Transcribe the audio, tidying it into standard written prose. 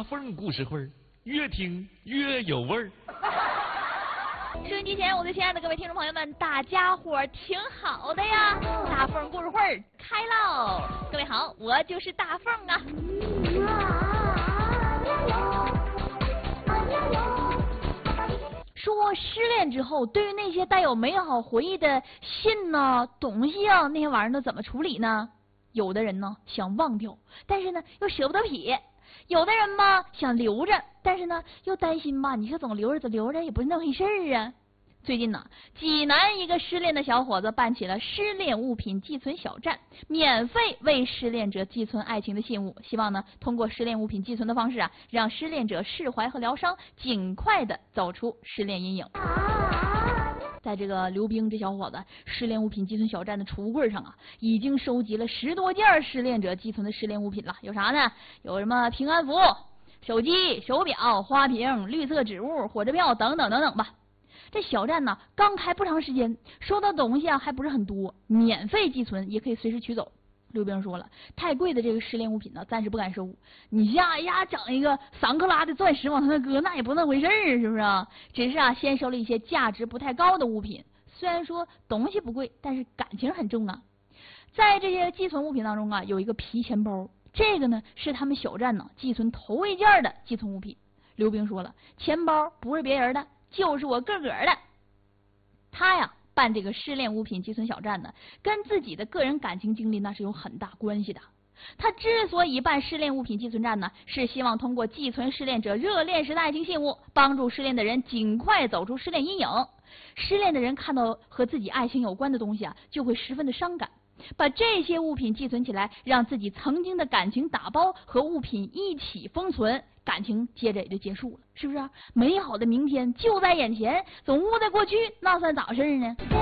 大凤故事会，越听越有味儿。 收音机前，我的亲爱的各位听众朋友们，大家伙挺好的呀！大凤故事会开喽！各位好，我就是大凤啊。说失恋之后，对于那些带有美好回忆的信呐、东西啊，那些玩意儿都怎么处理呢？有的人呢想忘掉，但是呢又舍不得撇；有的人嘛想留着，但是呢又担心吧，你说总留着也不是那回事儿啊。最近呢，济南一个失恋的小伙子办起了失恋物品寄存小站，免费为失恋者寄存爱情的信物，希望呢通过失恋物品寄存的方式啊，让失恋者释怀和疗伤，尽快的走出失恋阴影。在这个刘冰这小伙子失恋物品寄存小站的储物柜上啊，已经收集了10多件失恋者寄存的失恋物品了。有啥呢？有什么平安符、手机、手表、花瓶、绿色纸物、火车票等等等等吧。这小站呢刚开不长时间，收到东西啊还不是很多，免费寄存也可以随时取走。刘冰说了，太贵的这个失恋物品呢暂时不敢收，你呀整一个3克拉的钻石往他那搁，那也不那回事儿，是不是啊？只是啊先收了一些价值不太高的物品，虽然说东西不贵，但是感情很重啊。在这些寄存物品当中啊，有一个皮钱包，这个呢是他们小站呢寄存头一件的寄存物品。刘冰说了，钱包不是别人的，就是我个的。他呀办这个失恋物品寄存小站呢，跟自己的个人感情经历那是有很大关系的。他之所以办失恋物品寄存站呢，是希望通过寄存失恋者热恋时的爱情信物，帮助失恋的人尽快走出失恋阴影。失恋的人看到和自己爱情有关的东西啊，就会十分的伤感。把这些物品寄存起来，让自己曾经的感情打包和物品一起封存，感情接着也就结束了，是不是啊？美好的明天就在眼前，总误在过去，那算咋回事呢？